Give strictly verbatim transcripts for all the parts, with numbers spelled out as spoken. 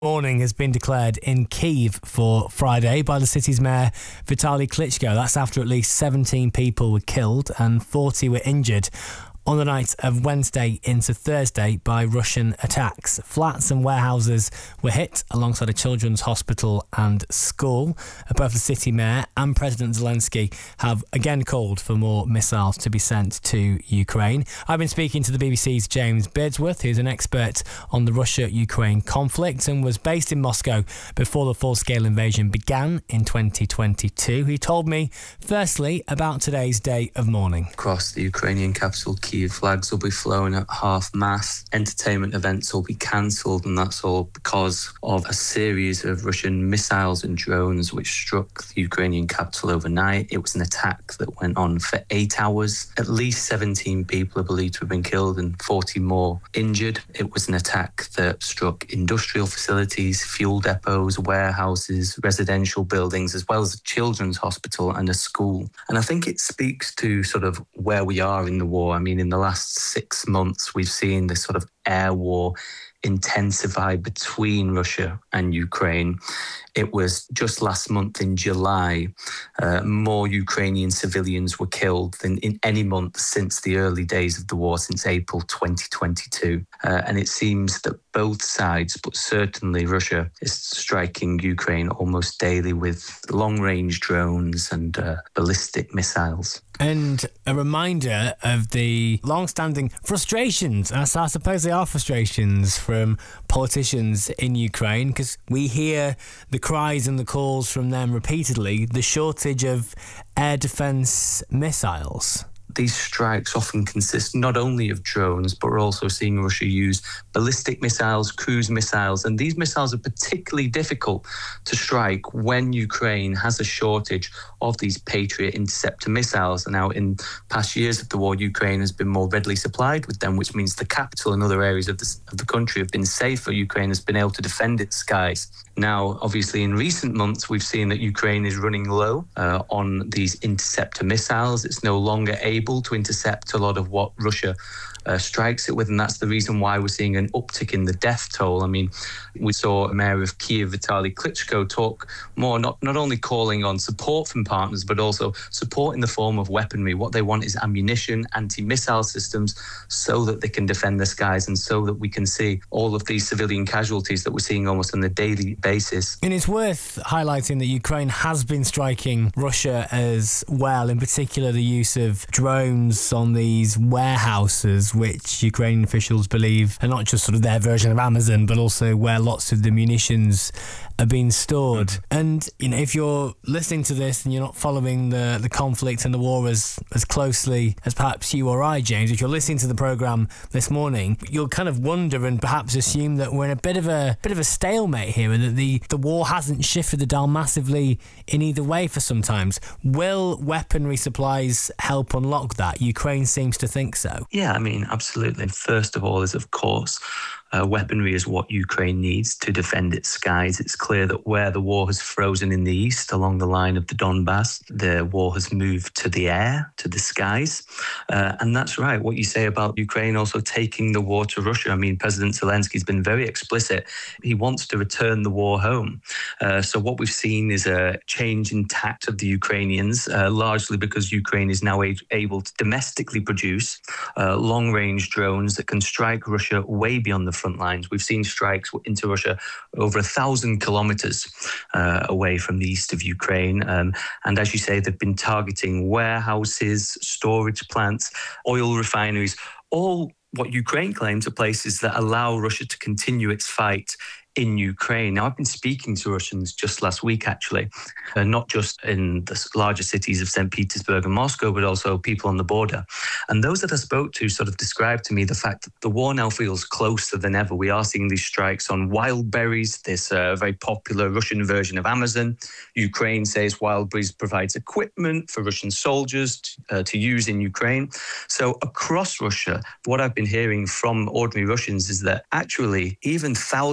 Mourning has been declared in Kyiv for Friday by the city's mayor Vitaly Klitschko. That's after at least seventeen people were killed and forty were injured on the night of Wednesday into Thursday by Russian attacks. Flats and warehouses were hit alongside a children's hospital and school. Both the city mayor and President Zelensky have again called for more missiles to be sent to Ukraine. I've been speaking to the B B C's James Beardsworth, who's an expert on the Russia-Ukraine conflict and was based in Moscow before the full-scale invasion began in twenty twenty-two. He told me, firstly, about today's day of mourning. Across the Ukrainian capital, Kyiv, flags will be flown at half-mast. Entertainment events will be cancelled, and that's all because of a series of Russian missiles and drones which struck the Ukrainian capital overnight. It was an attack that went on for eight hours. At least seventeen people are believed to have been killed and forty more injured. It was an attack that struck industrial facilities, fuel depots, warehouses, residential buildings, as well as a children's hospital and a school. And I think it speaks to sort of where we are in the war. I mean, in the last six months, we've seen this sort of air war intensify between Russia and Ukraine. It was just last month in July, uh, more Ukrainian civilians were killed than in any month since the early days of the war, since April twenty twenty-two. Uh, and it seems that both sides, but certainly Russia, is striking Ukraine almost daily with long-range drones and uh, ballistic missiles. And a reminder of the long-standing frustrations, and I suppose they are frustrations from politicians in Ukraine, because we hear the cries and the calls from them repeatedly, the shortage of air defence missiles. These strikes often consist not only of drones, but we're also seeing Russia use ballistic missiles, cruise missiles, and these missiles are particularly difficult to strike when Ukraine has a shortage of these Patriot interceptor missiles. And now, in past years of the war, Ukraine has been more readily supplied with them, which means the capital and other areas of the, of the country have been safer. Ukraine has been able to defend its skies. Now, obviously, in recent months, we've seen that Ukraine is running low uh, on these interceptor missiles. It's no longer able to intercept a lot of what Russia uh, strikes it with, and that's the reason why we're seeing an uptick in the death toll. I mean, we saw Mayor of Kyiv, Vitaly Klitschko, talk more, not, not only calling on support from partners, but also support in the form of weaponry. What they want is ammunition, anti-missile systems, so that they can defend the skies and so that we can see all of these civilian casualties that we're seeing almost on a daily basis. And it's worth highlighting that Ukraine has been striking Russia as well, in particular the use of drones on these warehouses, which Ukrainian officials believe are not just sort of their version of Amazon, but also where lots of the munitions are being stored. Mm. And, you know, if you're listening to this and you're not following the, the conflict and the war as, as closely as perhaps you or I, James, if you're listening to the programme this morning, you'll kind of wonder and perhaps assume that we're in a bit of a bit of a stalemate here, and that the, the war hasn't shifted the dial massively in either way for some times. Will weaponry supplies help unlock that? Ukraine seems to think so. Yeah, I mean, absolutely. First of all is, of course, Uh, weaponry is what Ukraine needs to defend its skies. It's clear that where the war has frozen in the east along the line of the Donbass, the war has moved to the air, to the skies. Uh, and that's right, what you say about Ukraine also taking the war to Russia. I mean, President Zelensky has been very explicit. He wants to return the war home. Uh, so what we've seen is a change in tact of the Ukrainians, uh, largely because Ukraine is now a- able to domestically produce uh, long-range drones that can strike Russia way beyond the front lines. We've seen strikes into Russia over a thousand kilometers uh, away from the east of Ukraine. Um, and as you say, they've been targeting warehouses, storage plants, oil refineries, all what Ukraine claims are places that allow Russia to continue its fight in Ukraine. Now, I've been speaking to Russians just last week, actually, uh, not just in the larger cities of Saint Petersburg and Moscow, but also people on the border. And those that I spoke to sort of described to me the fact that the war now feels closer than ever. We are seeing these strikes on Wildberries, this uh, very popular Russian version of Amazon. Ukraine says Wildberries provides equipment for Russian soldiers to, uh, to use in Ukraine. So across Russia, what I've been hearing from ordinary Russians is that actually even thousands of kilometers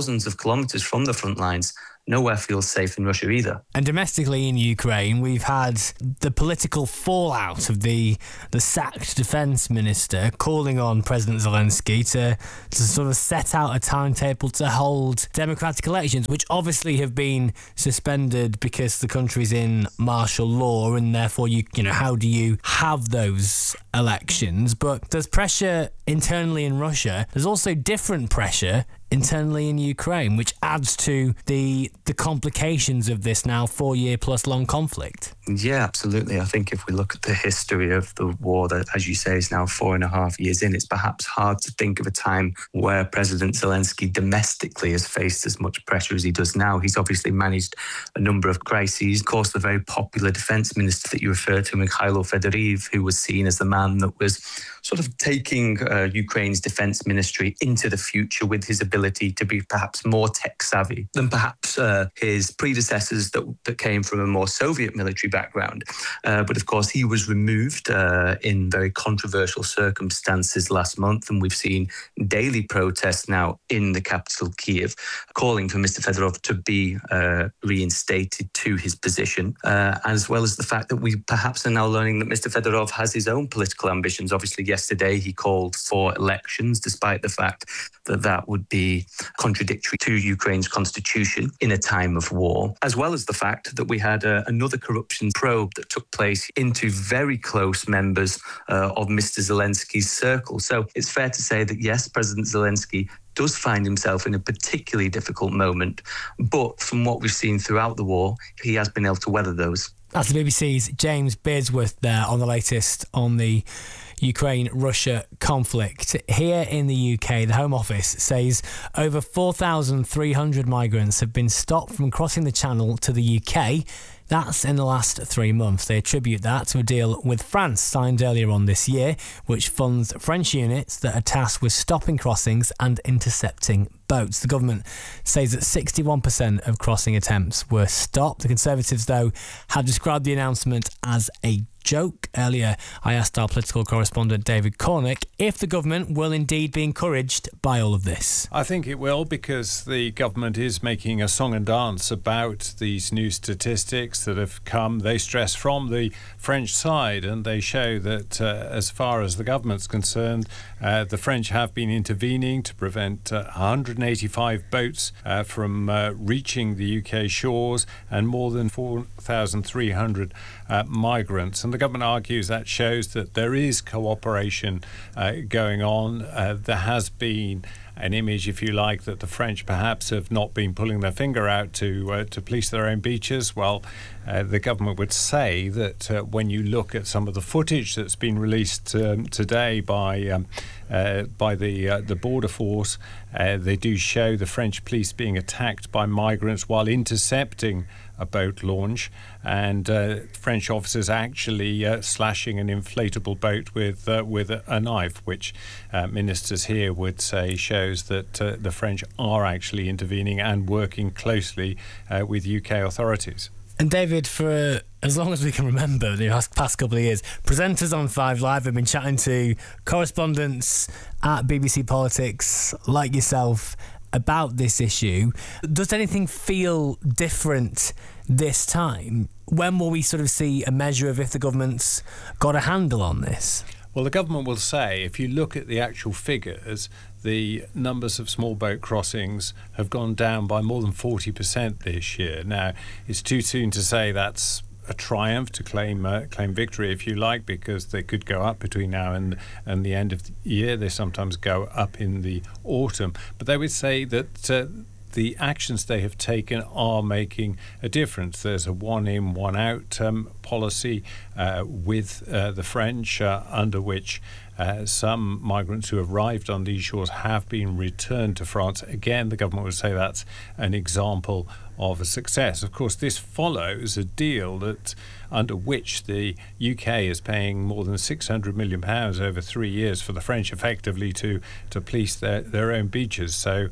kilometres from the front lines, nowhere feels safe in Russia either. And domestically in Ukraine, we've had the political fallout of the the sacked defence minister calling on President Zelensky to, to sort of set out a timetable to hold democratic elections, which obviously have been suspended because the country's in martial law, and therefore, you you know, how do you have those elections? But there's pressure internally in Russia. There's also different pressure internally in Ukraine, which adds to the the complications of this now four-year plus long conflict. Yeah, absolutely. I think if we look at the history of the war that, as you say, is now four and a half years in, it's perhaps hard to think of a time where President Zelensky domestically has faced as much pressure as he does now. He's obviously managed a number of crises. Of course, the very popular defence minister that you referred to, Mikhailo Fedorov, who was seen as the man that was sort of taking uh, Ukraine's defence ministry into the future with his ability to be perhaps more tech savvy than perhaps uh, his predecessors that, that came from a more Soviet military background. Uh, but of course, he was removed uh, in very controversial circumstances last month, and we've seen daily protests now in the capital, Kiev, calling for Mister Fedorov to be uh, reinstated to his position, uh, as well as the fact that we perhaps are now learning that Mister Fedorov has his own political ambitions. Obviously, yesterday he called for elections, despite the fact that that would be contradictory to Ukraine's constitution in a time of war, as well as the fact that we had uh, another corruption probe that took place into very close members uh, of Mister Zelensky's circle. So it's fair to say that, yes, President Zelensky does find himself in a particularly difficult moment, but from what we've seen throughout the war, he has been able to weather those. That's the B B C's James Beardsworth there on the latest on the Ukraine-Russia conflict. Here in the U K, the Home Office says over four thousand three hundred migrants have been stopped from crossing the Channel to the U K. That's in the last three months. They attribute that to a deal with France signed earlier on this year, which funds French units that are tasked with stopping crossings and intercepting boats. The government says that sixty-one percent of crossing attempts were stopped. The Conservatives, though, have described the announcement as a joke. Earlier, I asked our political correspondent David Cornick if the government will indeed be encouraged by all of this. I think it will, because the government is making a song and dance about these new statistics that have come, they stress, from the French side, and they show that uh, as far as the government's concerned, uh, the French have been intervening to prevent uh, one hundred eighty-five boats uh, from uh, reaching the U K shores and more than four thousand three hundred uh, migrants. And the government argues that shows that there is cooperation uh, going on. Uh, there has been an image, if you like, that the French perhaps have not been pulling their finger out to uh, to police their own beaches. Well, uh, the government would say that uh, when you look at some of the footage that's been released um, today by um, uh, by the uh, the border force, uh, they do show the French police being attacked by migrants while intercepting a boat launch, and uh, French officers actually uh, slashing an inflatable boat with uh, with a, a knife, which uh, ministers here would say shows that uh, the French are actually intervening and working closely uh, with U K authorities. And David, for as long as we can remember, the past couple of years, presenters on Five Live have been chatting to correspondents at B B C Politics like yourself about this issue. Does anything feel different this time? When will we sort of see a measure of if the government's got a handle on this? Well, the government will say, if you look at the actual figures, the numbers of small boat crossings have gone down by more than forty percent this year. Now, it's too soon to say that's a triumph, to claim uh, claim victory, if you like, because they could go up between now and and the end of the year. They sometimes go up in the autumn, but they would say that uh, the actions they have taken are making a difference. There's a one in, one out um, policy uh, with uh, the French, uh, under which Uh, some migrants who arrived on these shores have been returned to France. Again, the government would say that's an example of a success. Of course, this follows a deal that under which the U K is paying more than six hundred million pounds over three years for the French effectively to, to police their, their own beaches. So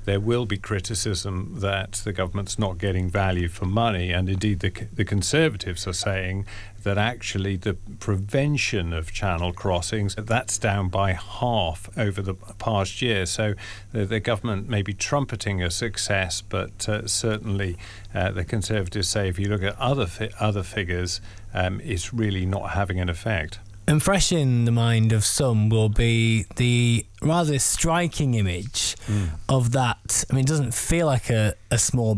there will be criticism that the government's not getting value for money. And indeed, the, the Conservatives are saying that actually the prevention of channel crossings, that's down by half over the past year. So the, the government may be trumpeting a success, but uh, certainly uh, the Conservatives say if you look at other fi- other figures, um, it's really not having an effect. And fresh in the mind of some will be the rather striking image mm. of that. I mean, it doesn't feel like a, a small